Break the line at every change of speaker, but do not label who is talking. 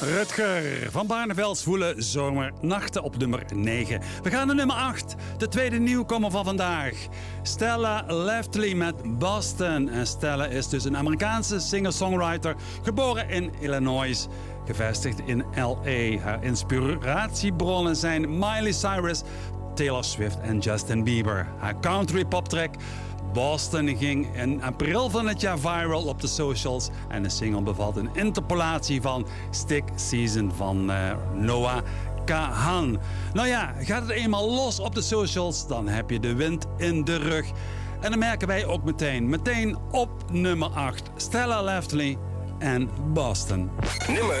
Rutger van Barnevelds voelen zomernachten op nummer 9. We gaan naar nummer 8, de tweede nieuwkomer van vandaag. Stella Leftley met Boston. En Stella is dus een Amerikaanse singer-songwriter, geboren in Illinois, gevestigd in L.A. Haar inspiratiebronnen zijn Miley Cyrus, Taylor Swift en Justin Bieber. Haar country poptrack Boston ging in april van het jaar viral op de socials. En de single bevat een interpolatie van Stick Season van Noah Kahan. Nou ja, gaat het eenmaal los op de socials, dan heb je de wind in de rug. En dan merken wij ook meteen op nummer 8. Stella Leftley en Boston.